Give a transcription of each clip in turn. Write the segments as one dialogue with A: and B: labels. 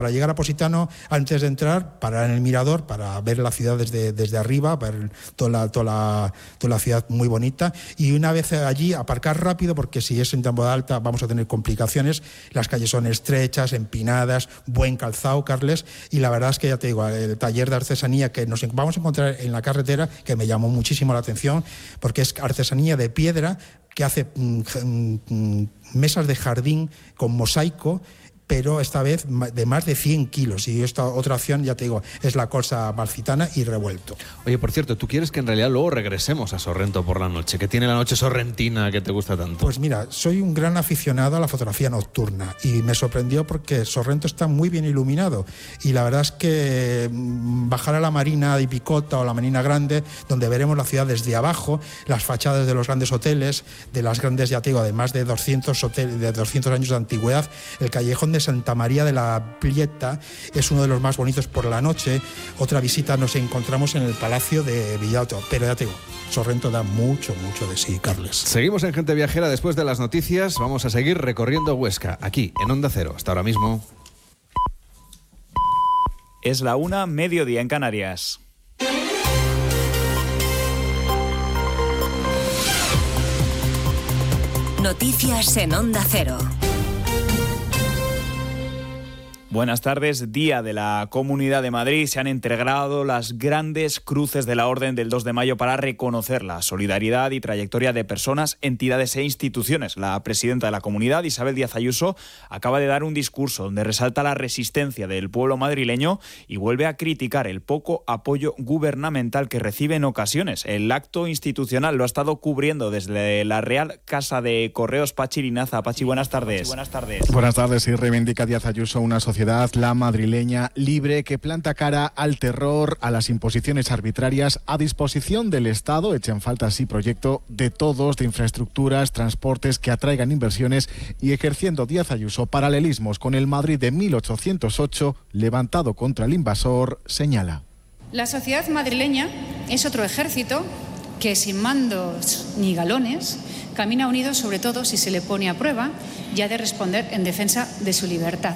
A: Para llegar a Positano, antes de entrar, parar en el mirador para ver la ciudad desde arriba, ver toda la ciudad muy bonita, y una vez allí aparcar rápido, porque si es en temporada alta vamos a tener complicaciones. Las calles son estrechas, empinadas, buen calzado, Carles, y la verdad es que ya te digo, el taller de artesanía que nos vamos a encontrar en la carretera, que me llamó muchísimo la atención, porque es artesanía de piedra, que hace mesas de jardín con mosaico, pero esta vez de más de 100 kilos. Y esta otra opción, ya te digo, es la colza malfitana y revuelto.
B: Oye, por cierto, ¿tú quieres que en realidad luego regresemos a Sorrento por la noche? ¿Qué tiene la noche sorrentina que te gusta tanto?
A: Pues mira, soy un gran aficionado a la fotografía nocturna y me sorprendió porque Sorrento está muy bien iluminado, y la verdad es que bajar a la Marina de Picota o la Marina Grande, donde veremos la ciudad desde abajo, las fachadas de los grandes hoteles, de las grandes, ya te digo, de más de 200 hoteles, de 200 años de antigüedad, el callejón de Santa María de la Prieta es uno de los más bonitos por la noche. Otra visita nos encontramos en el Palacio de Villato, pero ya te digo, Sorrento da mucho de sí, Carles.
B: Seguimos en Gente Viajera después de las noticias. Vamos a seguir recorriendo Huesca, aquí en Onda Cero. Hasta ahora mismo.
C: Es la 1:00, mediodía en Canarias.
D: Noticias en Onda Cero.
C: Buenas tardes. Día de la Comunidad de Madrid. Se han entregado las grandes cruces de la Orden del 2 de mayo para reconocer la solidaridad y trayectoria de personas, entidades e instituciones. La presidenta de la Comunidad, Isabel Díaz Ayuso, acaba de dar un discurso donde resalta la resistencia del pueblo madrileño y vuelve a criticar el poco apoyo gubernamental que recibe en ocasiones. El acto institucional lo ha estado cubriendo desde la Real Casa de Correos Pachi Linaza. Pachi, buenas tardes.
E: Buenas tardes. Y reivindica Díaz Ayuso una sociedad, la madrileña, libre, que planta cara al terror, a las imposiciones arbitrarias, a disposición del Estado, echa en falta así proyecto de todos, de infraestructuras, transportes que atraigan inversiones, y ejerciendo Díaz Ayuso paralelismos con el Madrid de 1808, levantado contra el invasor, señala.
F: La sociedad madrileña es otro ejército que, sin mandos ni galones, camina unido, sobre todo si se le pone a prueba y ha de responder en defensa de su libertad.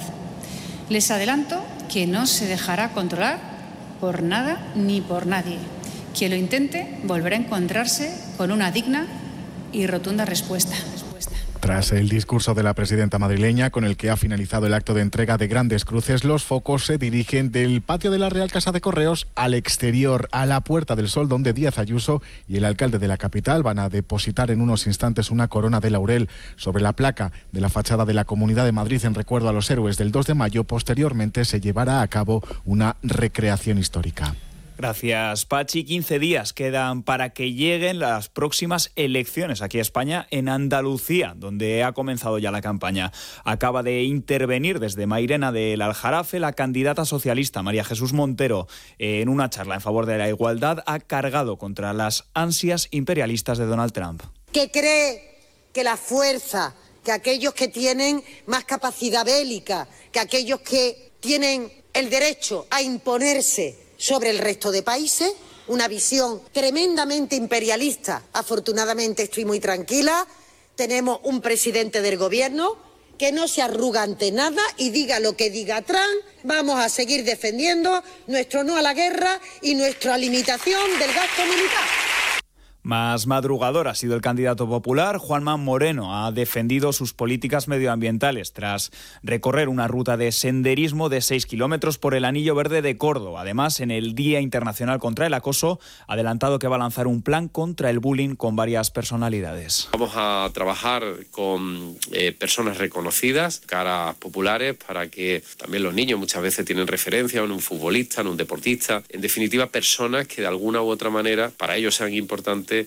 F: Les adelanto que no se dejará controlar por nada ni por nadie. Quien lo intente volverá a encontrarse con una digna y rotunda respuesta.
E: Tras el discurso de la presidenta madrileña, con el que ha finalizado el acto de entrega de grandes cruces, los focos se dirigen del patio de la Real Casa de Correos al exterior, a la Puerta del Sol, donde Díaz Ayuso y el alcalde de la capital van a depositar en unos instantes una corona de laurel sobre la placa de la fachada de la Comunidad de Madrid en recuerdo a los héroes del 2 de mayo. Posteriormente se llevará a cabo una recreación histórica.
C: Gracias, Pachi. 15 días quedan para que lleguen las próximas elecciones aquí a España, en Andalucía, donde ha comenzado ya la campaña. Acaba de intervenir desde Mairena del Aljarafe la candidata socialista María Jesús Montero. En una charla en favor de la igualdad ha cargado contra las ansias imperialistas de Donald Trump.
G: Que cree que la fuerza, que aquellos que tienen más capacidad bélica, que aquellos que tienen el derecho a imponerse sobre el resto de países, una visión tremendamente imperialista. Afortunadamente estoy muy tranquila, tenemos un presidente del gobierno que no se arruga ante nada y diga lo que diga Trump, vamos a seguir defendiendo nuestro no a la guerra y nuestra limitación del gasto militar.
C: Más madrugador ha sido el candidato popular. Juanma Moreno ha defendido sus políticas medioambientales tras recorrer una ruta de senderismo de 6 kilómetros por el Anillo Verde de Córdoba. Además, en el Día Internacional contra el Acoso, ha adelantado que va a lanzar un plan contra el bullying con varias personalidades.
H: Vamos a trabajar con personas reconocidas, caras populares, para que también los niños muchas veces tienen referencia en un futbolista, en un deportista. En definitiva, personas que de alguna u otra manera para ellos sean importantes.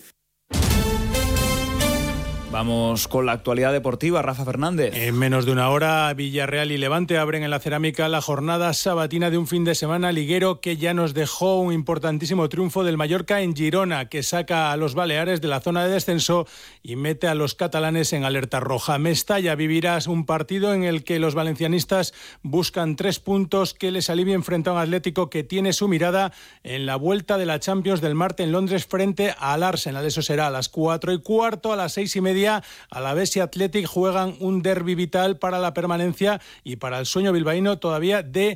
C: Vamos con la actualidad deportiva, Rafa Fernández.
I: En menos de una hora, Villarreal y Levante abren en la Cerámica la jornada sabatina de un fin de semana liguero que ya nos dejó un importantísimo triunfo del Mallorca en Girona, que saca a los Baleares de la zona de descenso y mete a los catalanes en alerta roja. Mestalla vivirá un partido en el que los valencianistas buscan 3 puntos que les alivien frente a un Atlético que tiene su mirada en la vuelta de la Champions del martes en Londres frente al Arsenal. Eso será a las 4:15, a las 6:30. Alavés y Athletic juegan un derbi vital para la permanencia y para el sueño bilbaíno todavía de